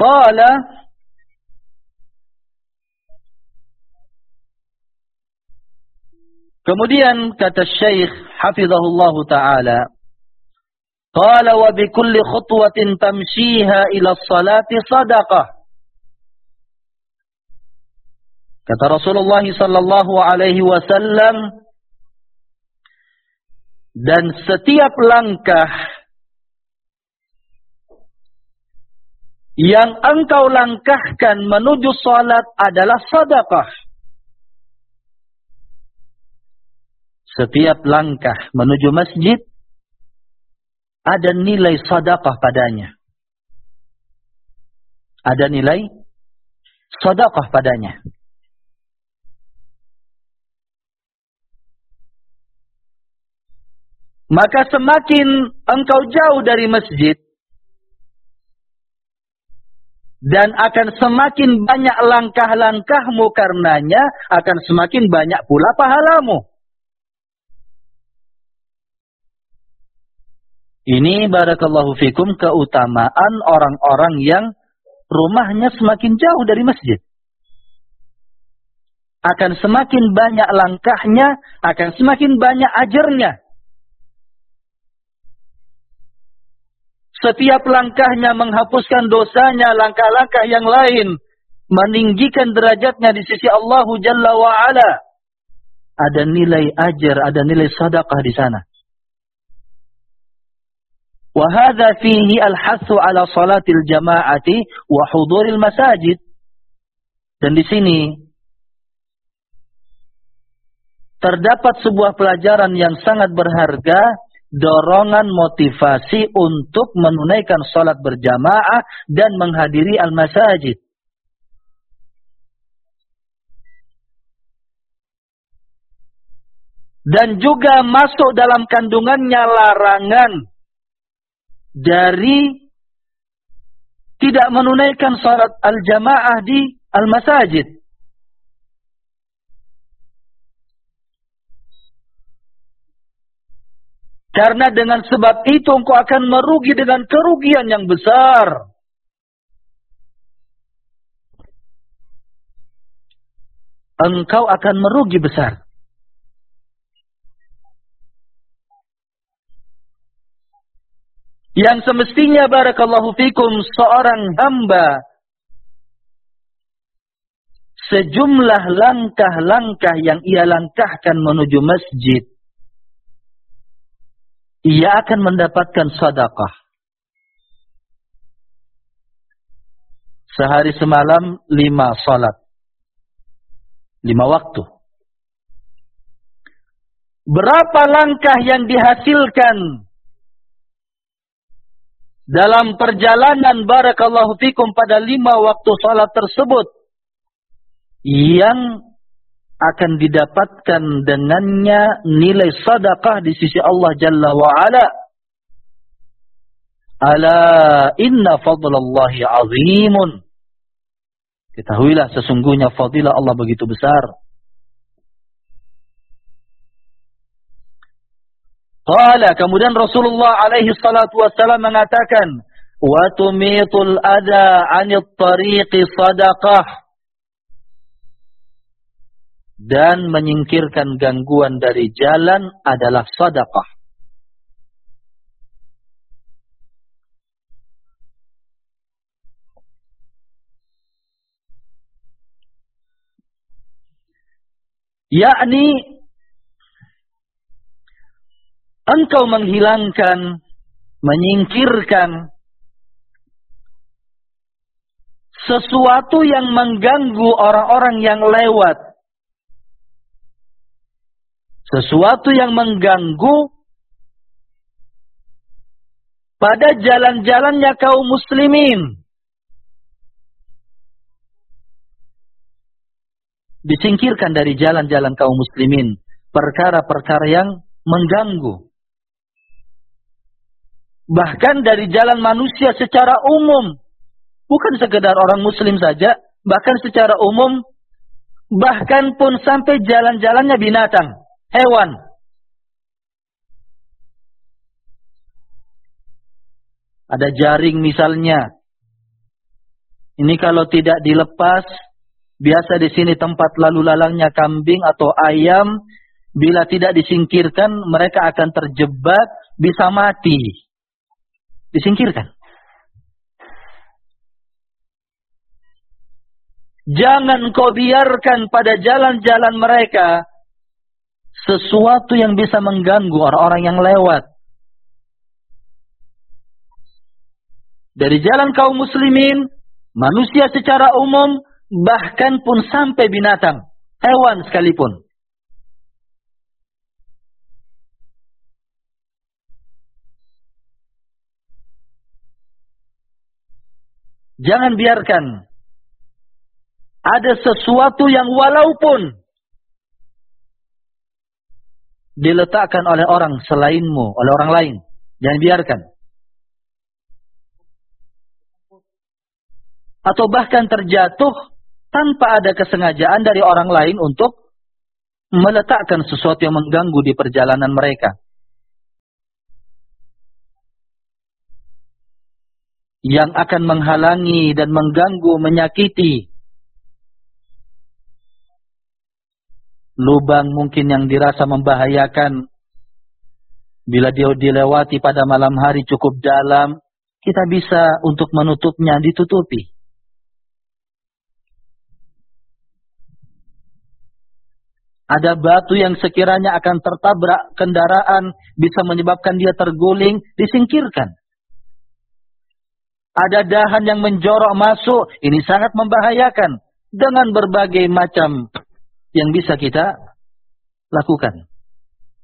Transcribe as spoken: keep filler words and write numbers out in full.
Qala Kemudian kata Syekh hafizahullah taala, qala wa bi kulli khutwatin tamshiha ila salati sadaqah. Kata Rasulullah sallallahu alaihi wasallam, dan setiap langkah yang engkau langkahkan menuju salat adalah sedekah. Setiap langkah menuju masjid ada nilai sedekah padanya. Ada nilai sedekah padanya. Maka semakin engkau jauh dari masjid, dan akan semakin banyak langkah-langkahmu karenanya, akan semakin banyak pula pahalamu. Ini barakallahu fikum keutamaan orang-orang yang rumahnya semakin jauh dari masjid. Akan semakin banyak langkahnya, akan semakin banyak ajarnya. Setiap langkahnya menghapuskan dosanya, langkah-langkah yang lain meninggikan derajatnya di sisi Allah Jalla wa'ala. Ada nilai ajar, ada nilai sedekah di sana. وهذا فيه الحث على صلاة الجماعة وحضور المساجد. Dan di sini terdapat sebuah pelajaran yang sangat berharga, dorongan motivasi untuk menunaikan salat berjamaah dan menghadiri al-masajid. Dan juga masuk dalam kandungannya larangan dari tidak menunaikan salat al-jamaah di al-masajid. Karena dengan sebab itu engkau akan merugi dengan kerugian yang besar. Engkau akan merugi besar. Yang semestinya barakallahu fikum seorang hamba sejumlah langkah-langkah yang ia langkahkan menuju masjid, ia akan mendapatkan sedekah. Sehari semalam lima salat, lima waktu. Berapa langkah yang dihasilkan dalam perjalanan barakallahu fikum pada lima waktu salat tersebut, yang akan didapatkan dengannya nilai sedekah di sisi Allah Jalla wa'ala. Ala inna fadlallahi azimun. Ketahuilah sesungguhnya fadilah Allah begitu besar. Qala, kemudian Rasulullah alaihi salatu wassalam mengatakan, wa tumitul adha 'anil tariqi sadaqah. Dan menyingkirkan gangguan dari jalan adalah sedekah. Yakni engkau menghilangkan, menyingkirkan sesuatu yang mengganggu orang-orang yang lewat. Sesuatu yang mengganggu pada jalan-jalannya kaum muslimin. Disingkirkan dari jalan-jalan kaum muslimin perkara-perkara yang mengganggu. Bahkan dari jalan manusia secara umum. Bukan sekedar orang muslim saja, bahkan secara umum, bahkan pun sampai jalan-jalannya binatang, hewan. Ada jaring misalnya, Ini kalau tidak dilepas, biasa di sini tempat lalu lalangnya kambing atau ayam, bila tidak disingkirkan, mereka akan terjebak, bisa mati. Disingkirkan. Jangan kau biarkan pada jalan-jalan mereka sesuatu yang bisa mengganggu orang-orang yang lewat. Dari jalan kaum muslimin, manusia secara umum, bahkan pun sampai binatang, hewan sekalipun. Jangan biarkan ada sesuatu yang walaupun diletakkan oleh orang selainmu, oleh orang lain. Jangan biarkan. Atau bahkan terjatuh tanpa ada kesengajaan dari orang lain untuk meletakkan sesuatu yang mengganggu di perjalanan mereka. Yang akan menghalangi dan mengganggu, menyakiti. Lubang mungkin yang dirasa membahayakan, bila dia dilewati pada malam hari cukup dalam, kita bisa untuk menutupnya, ditutupi. Ada batu yang sekiranya akan tertabrak kendaraan, bisa menyebabkan dia terguling, disingkirkan. Ada dahan yang menjorok masuk, ini sangat membahayakan. Dengan berbagai macam yang bisa kita lakukan.